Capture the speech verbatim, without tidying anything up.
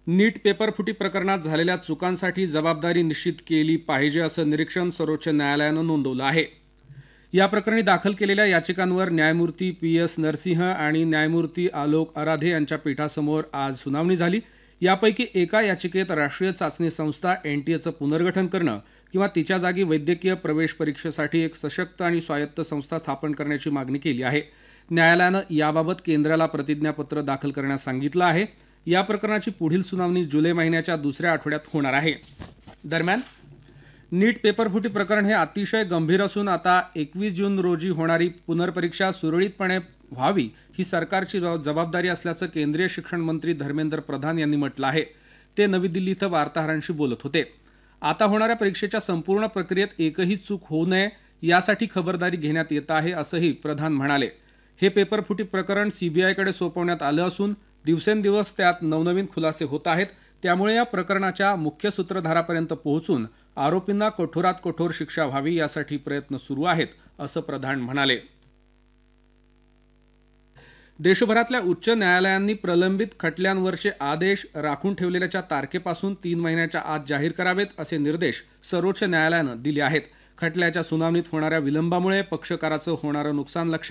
नीट पेपरफुटी प्रकरणात झालेल्या चुकांसाठी जबाबदारी निश्चित केली पाहिजे असं निरीक्षण सर्वोच्च न्यायालयानं नोंदवलं आहे. या प्रकरणी दाखल केलेल्या याचिकांवर न्यायमूर्ती पी एस नरसिंह आणि न्यायमूर्ती आलोक आराधे यांच्या पीठासमोर आज सुनावणी झाली. यापैकी एका याचिकेत राष्ट्रीय चाचणी संस्था एनटीएचं पुनर्गठन करणं किंवा तिच्या जागी वैद्यकीय प्रवेश परीक्षेसाठी एक सशक्त आणि स्वायत्त संस्था स्थापन करण्याची मागणी केली आहे. न्यायालयानं याबाबत केंद्राला प्रतिज्ञापत्र दाखल करण्यास सांगितलं आहे. या प्रकरणाची पुढील सुनावणी जुलै महिन्याच्या दुसऱ्या आठवड्यात होणार आहे. दरम्यान नीट पेपरफुटी प्रकरण हे अतिशय गंभीर असून आता एकवीस जून रोजी होणारी पुनर्परीक्षा सुरळीतपणे व्हावी ही सरकारची जबाबदारी असल्याचं केंद्रीय शिक्षण मंत्री धर्मेंद्र प्रधान यांनी म्हटलं आहे. ते नवी दिल्ली इथं वार्ताहरांशी बोलत होते. आता होणाऱ्या परीक्षेच्या संपूर्ण प्रक्रियेत एकही चूक होऊ नये यासाठी खबरदारी घेण्यात येत आहे असंही प्रधान म्हणाले. हे पेपरफुटी प्रकरण सीबीआयकडे सोपवण्यात आलं असून दिवसेंदिवस त्यात नवनवीन खुलासे होत आहेत. त्यामुळे या प्रकरणाच्या मुख्य सूत्रधारापर्यंत पोहोचून आरोपींना कठोरात कठोर शिक्षा व्हावी यासाठी प्रयत्न सुरू आहेत असं प्रधान म्हणाले. देशभरातल्या उच्च न्यायालयांनी प्रलंबित खटल्यांवरचे आदेश राखून ठेवलेल्या तारखेपासून तीन महिन्याच्या आत जाहीर करावेत असे निर्देश सर्वोच्च न्यायालयानं दिले आहेत. खटल्याच्या सुनावणीत होणाऱ्या विलंबामुळे पक्षकाराचं होणारं नुकसान लक्षात